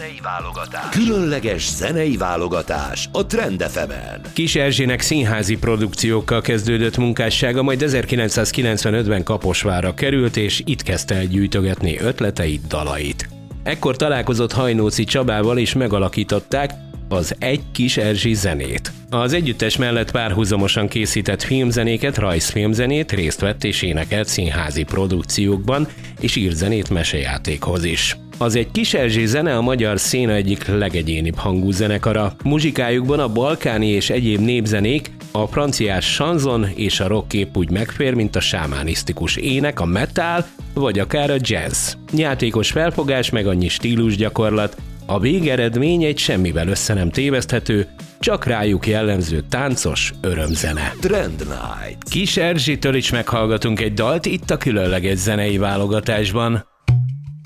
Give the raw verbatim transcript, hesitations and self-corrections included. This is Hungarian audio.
zenei válogatás. Különleges zenei válogatás a Trend ef emen. Kis Erzsének színházi produkciókkal kezdődött munkássága, majd ezerkilencszázkilencvenötben Kaposvárra került, és itt kezdte el gyűjtögetni ötleteit, dalait. Ekkor találkozott Hajnóci Csabával, és megalakították az Egy Kis Erzsi zenét. Az együttes mellett párhuzamosan készített filmzenéket, rajzfilmzenét, részt vett és énekelt színházi produkciókban, és írt zenét mesejátékhoz is. Az Egy Kis Erzsi zene a magyar széna egyik legegyénibb hangú zenekara. Muzsikájukban a balkáni és egyéb népzenék, a franciás sanzon és a rock épp úgy megfér, mint a sámánisztikus ének, a metal vagy akár a jazz. Játékos felfogás meg annyi stílusgyakorlat, a végeredmény egy semmivel össze nem téveszthető, csak rájuk jellemző táncos örömzene. Trend Night. Kis Erzsitől is meghallgatunk egy dalt itt a különleges zenei válogatásban.